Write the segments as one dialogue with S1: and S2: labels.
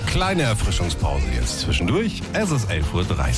S1: Kleine Erfrischungspause jetzt zwischendurch. Es ist 11.30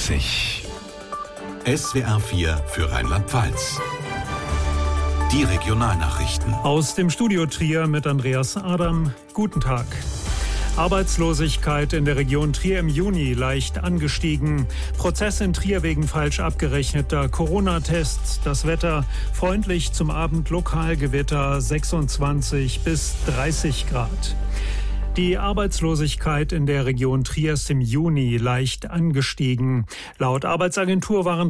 S1: Uhr.
S2: SWR 4 für Rheinland-Pfalz. Die Regionalnachrichten.
S3: Aus dem Studio Trier mit Andreas Adam. Guten Tag. Arbeitslosigkeit in der Region Trier im Juni leicht angestiegen. Prozess in Trier wegen falsch abgerechneter Corona-Tests. Das Wetter freundlich zum Abend, Lokalgewitter 26 bis 30 Grad. Die Arbeitslosigkeit in der Region Trier ist im Juni leicht angestiegen. Laut Arbeitsagentur waren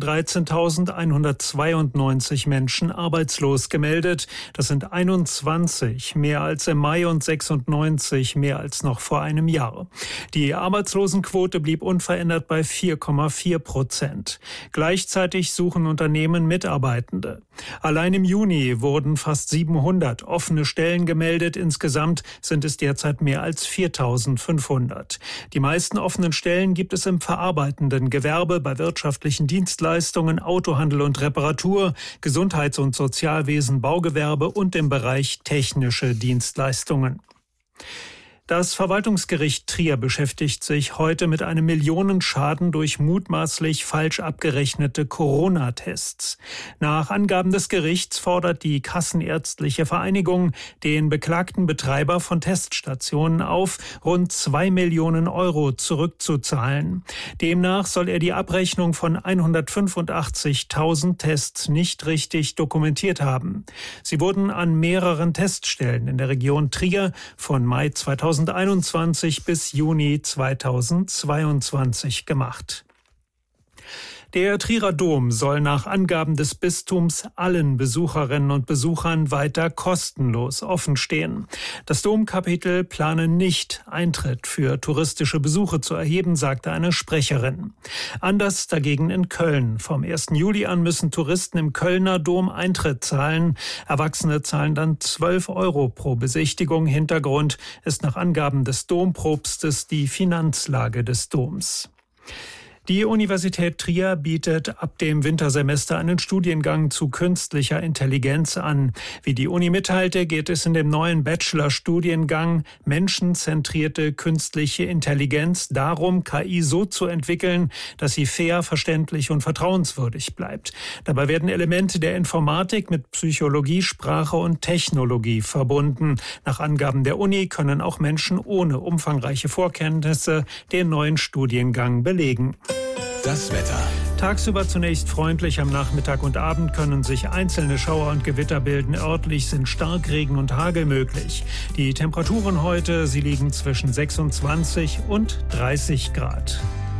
S3: 13.192 Menschen arbeitslos gemeldet. Das sind 21 mehr als im Mai und 96 mehr als noch vor einem Jahr. Die Arbeitslosenquote blieb unverändert bei 4,4%. Gleichzeitig suchen Unternehmen Mitarbeitende. Allein im Juni wurden fast 700 offene Stellen gemeldet. Insgesamt sind es derzeit mehr als 4.500. Die meisten offenen Stellen gibt es im verarbeitenden Gewerbe, bei wirtschaftlichen Dienstleistungen, Autohandel und Reparatur, Gesundheits- und Sozialwesen, Baugewerbe und im Bereich technische Dienstleistungen. Das Verwaltungsgericht Trier beschäftigt sich heute mit einem Millionenschaden durch mutmaßlich falsch abgerechnete Corona-Tests. Nach Angaben des Gerichts fordert die Kassenärztliche Vereinigung den beklagten Betreiber von Teststationen auf, rund 2 Millionen Euro zurückzuzahlen. Demnach soll er die Abrechnung von 185.000 Tests nicht richtig dokumentiert haben. Sie wurden an mehreren Teststellen in der Region Trier von Mai 2021 bis Juni 2022 gemacht. Der Trierer Dom soll nach Angaben des Bistums allen Besucherinnen und Besuchern weiter kostenlos offenstehen. Das Domkapitel plane nicht, Eintritt für touristische Besuche zu erheben, sagte eine Sprecherin. Anders dagegen in Köln. Vom 1. Juli an müssen Touristen im Kölner Dom Eintritt zahlen. Erwachsene zahlen dann 12 Euro pro Besichtigung. Hintergrund ist nach Angaben des Dompropstes die Finanzlage des Doms. Die Universität Trier bietet ab dem Wintersemester einen Studiengang zu künstlicher Intelligenz an. Wie die Uni mitteilte, geht es in dem neuen Bachelor-Studiengang Menschenzentrierte künstliche Intelligenz darum, KI so zu entwickeln, dass sie fair, verständlich und vertrauenswürdig bleibt. Dabei werden Elemente der Informatik mit Psychologie, Sprache und Technologie verbunden. Nach Angaben der Uni können auch Menschen ohne umfangreiche Vorkenntnisse den neuen Studiengang belegen.
S2: Das Wetter.
S3: Tagsüber zunächst freundlich, am Nachmittag und Abend können sich einzelne Schauer und Gewitter bilden. Örtlich sind Starkregen und Hagel möglich. Die Temperaturen heute, sie liegen zwischen 26 und 30 Grad.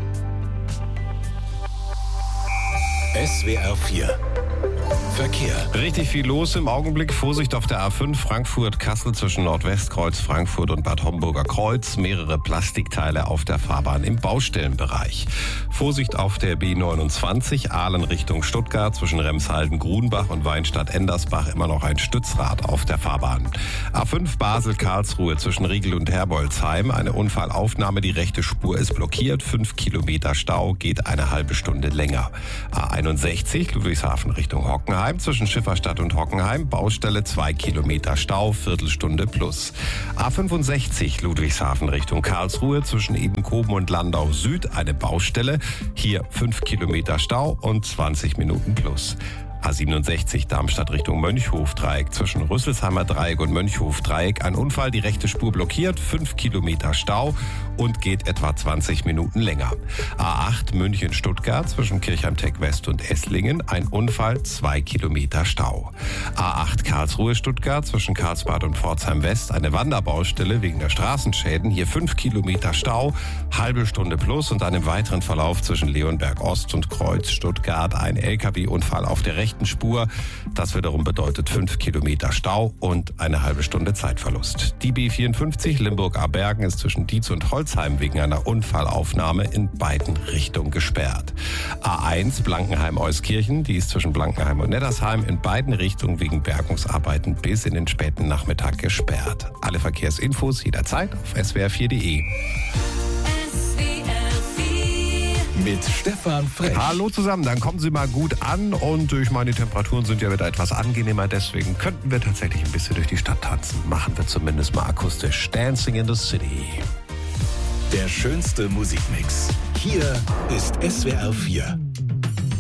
S2: SWR 4 Verkehr.
S1: Richtig viel los im Augenblick. Vorsicht auf der A5 Frankfurt-Kassel zwischen Nordwestkreuz, Frankfurt und Bad Homburger Kreuz. Mehrere Plastikteile auf der Fahrbahn im Baustellenbereich. Vorsicht auf der B29 Aalen Richtung Stuttgart zwischen Remshalden-Grunbach und Weinstadt-Endersbach. Immer noch ein Stützrad auf der Fahrbahn. A5 Basel-Karlsruhe zwischen Riegel und Herbolzheim. Eine Unfallaufnahme. Die rechte Spur ist blockiert. 5 Kilometer Stau, geht eine halbe Stunde länger. A61 Ludwigshafen Richtung Hockenheim zwischen Schifferstadt und Hockenheim. Baustelle 2 Kilometer Stau, Viertelstunde plus. A65 Ludwigshafen Richtung Karlsruhe zwischen Edenkoben und Landau Süd. Eine Baustelle. Hier 5 Kilometer Stau und 20 Minuten plus. A67 Darmstadt Richtung Mönchhof-Dreieck zwischen Rüsselsheimer Dreieck und Mönchhof-Dreieck. Ein Unfall, die rechte Spur blockiert, 5 Kilometer Stau und geht etwa 20 Minuten länger. A8 München-Stuttgart zwischen Kirchheim-Tech-West und Esslingen. Ein Unfall, 2 Kilometer Stau. A8 Karlsruhe-Stuttgart zwischen Karlsbad und Pforzheim-West. Eine Wanderbaustelle wegen der Straßenschäden. Hier 5 Kilometer Stau, halbe Stunde plus und einem weiteren Verlauf zwischen Leonberg-Ost und Kreuz-Stuttgart. Ein LKW-Unfall auf der rechten Spur. Das wiederum bedeutet 5 Kilometer Stau und eine halbe Stunde Zeitverlust. Die B54 Limburg-Abergen ist zwischen Dietz und Holzheim wegen einer Unfallaufnahme in beiden Richtungen gesperrt. A1 Blankenheim-Euskirchen, die ist zwischen Blankenheim und Nettersheim in beiden Richtungen wegen Bergungsarbeiten bis in den späten Nachmittag gesperrt. Alle Verkehrsinfos jederzeit auf swr4.de.
S2: Mit Stefan Frech.
S1: Hallo zusammen, dann kommen Sie mal gut an und ich meine, die Temperaturen sind ja wieder etwas angenehmer, deswegen könnten wir tatsächlich ein bisschen durch die Stadt tanzen. Machen wir zumindest mal akustisch. Dancing in the City.
S2: Der schönste Musikmix. Hier ist SWR 4.